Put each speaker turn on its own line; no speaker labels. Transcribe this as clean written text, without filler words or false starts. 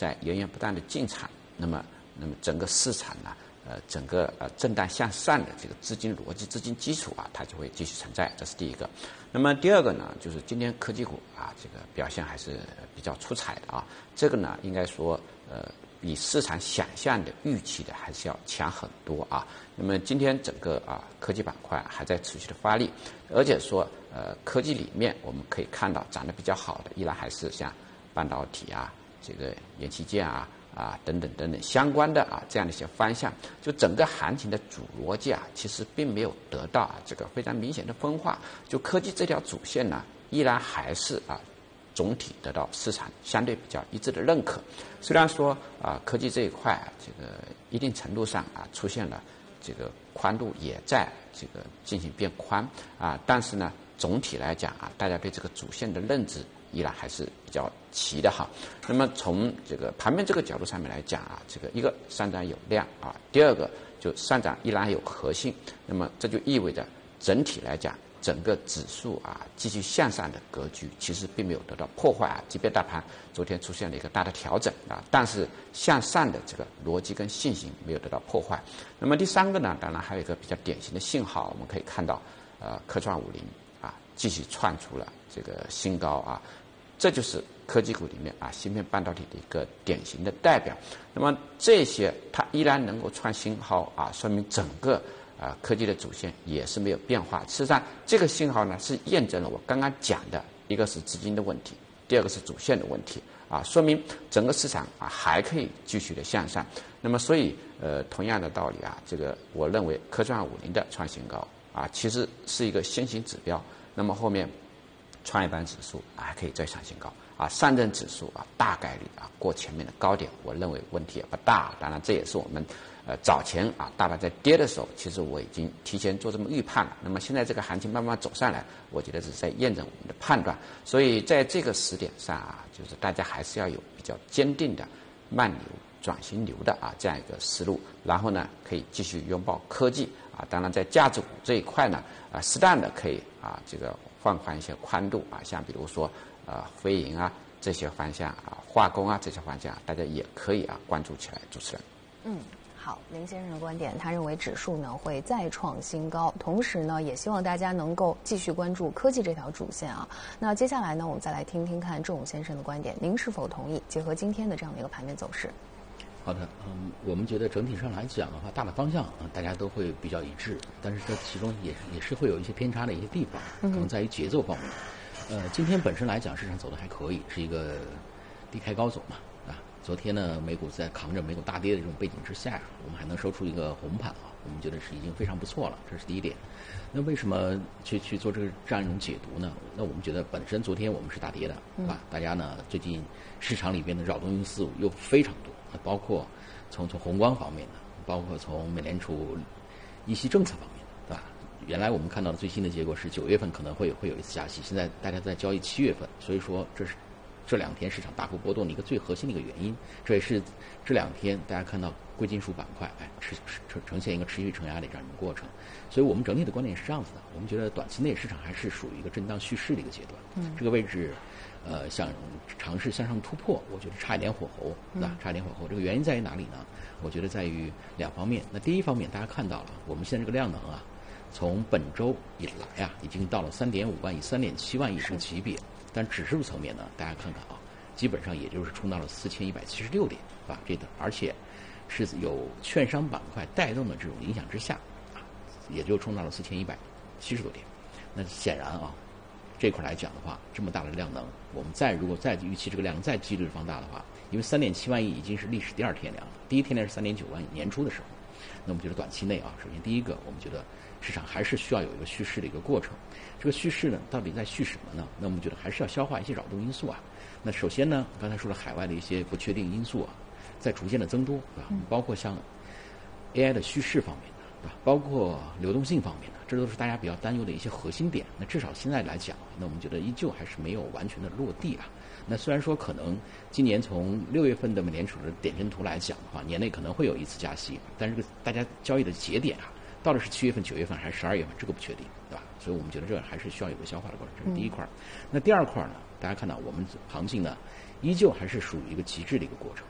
在源源不断的进场，那么整个市场呢，整个震荡向上的这个资金逻辑、资金基础啊，它就会继续存在，这是第一个。那么第二个呢，就是今天科技股啊，这个表现还是比较出彩的啊。这个呢，应该说比市场想象的预期的还是要强很多啊。那么今天整个科技板块还在持续的发力，而且说科技里面我们可以看到涨得比较好的，依然还是像半导体啊、这个元器件等等相关的这样的一些方向，就整个行情的主逻辑其实并没有得到这个非常明显的分化。就科技这条主线呢，依然还是总体得到市场相对比较一致的认可。虽然说科技这一块这个一定程度上出现了这个宽度也在这个进行变宽但是呢，总体来讲大家对这个主线的认知依然还是比较齐的哈。那么从这个盘面这个角度上面来讲这个一个上涨有量第二个就上涨依然有核心，那么这就意味着整体来讲，整个指数继续向上的格局其实并没有得到破坏即便大盘昨天出现了一个大的调整但是向上的这个逻辑跟信心没有得到破坏。那么第三个呢，当然还有一个比较典型的信号，我们可以看到科创50继续创出了这个新高这就是科技股里面芯片半导体的一个典型的代表。那么这些它依然能够创新高说明整个科技的主线也是没有变化。事实上，这个信号呢是验证了我刚刚讲的，一个是资金的问题，第二个是主线的问题说明整个市场还可以继续的向上。那么所以同样的道理这个我认为科创50的创新高其实是一个先行指标。那么后面创业板指数还可以再创新高上证指数大概率过前面的高点，我认为问题也不大。当然这也是我们早前大盘在跌的时候，其实我已经提前做这么预判了。那么现在这个行情慢慢走上来，我觉得是在验证我们的判断。所以在这个时点上就是大家还是要有比较坚定的慢牛转型牛的这样一个思路，然后呢可以继续拥抱科技当然在价值股这一块呢适当的可以这个放宽一些宽度像比如说飞银这些方向化工这些方向，大家也可以关注起来。主持人，
好，林先生的观点，他认为指数呢会再创新高，同时呢也希望大家能够继续关注科技这条主线那接下来呢，我们再来听听看郑武先生的观点，您是否同意？结合今天的这样的一个盘面走势。
好的，我们觉得整体上来讲的话，大的方向大家都会比较一致，但是这其中也是会有一些偏差的一些地方，可能在于节奏方面。今天本身来讲，市场走的还可以，是一个低开高走嘛昨天呢，美股在扛着美股大跌的这种背景之下我们还能收出一个红盘我们觉得是已经非常不错了，这是第一点。那为什么去做这样一种解读呢？那我们觉得本身昨天我们是大跌的大家呢最近市场里边的扰动因素又非常多，包括从宏观方面的，包括从美联储议息政策方面的，原来我们看到的最新的结果是9月份可能会有一次加息，现在大家在交易7月份，所以说这是这2天市场大幅波动的一个最核心的一个原因。这也是这2天大家看到贵金属板块呈现一个持续承压的这样一个过程。所以我们整体的观点是这样子的，我们觉得短期内市场还是属于一个震荡蓄势的一个阶段。这个位置想尝试向上突破，我觉得差一点火候，差一点火候。这个原因在于哪里呢？我觉得在于2方面。那第一方面，大家看到了，我们现在这个量能从本周以来已经到了3.5万亿、3.7万亿这个级别。但指数层面呢，大家看看基本上也就是冲到了4176点而且是有券商板块带动的这种影响之下也就冲到了4170多点。那显然这块来讲的话，这么大的量能，我们如果再预期这个量再几率放大的话，因为3.7万亿已经是历史第2天量了，第1天量是3.9万亿，年初的时候。那我们觉得短期内首先第一个，我们觉得市场还是需要有一个蓄势的一个过程。这个蓄势呢，到底在蓄什么呢？那我们觉得还是要消化一些扰动因素那首先呢，刚才说了海外的一些不确定因素在逐渐的增多包括像 AI 的趋势方面的包括流动性方面的，这都是大家比较担忧的一些核心点。那至少现在来讲，那我们觉得依旧还是没有完全的落地那虽然说可能今年从6月份的美联储的点阵图来讲的话，年内可能会有一次加息，但是这个大家交易的节点到底是7月份、9月份还是12月份，这个不确定，所以我们觉得这个还是需要有个消化的过程，这是第一块。那第二块呢，大家看到我们行情呢，依旧还是属于一个极致的一个过程。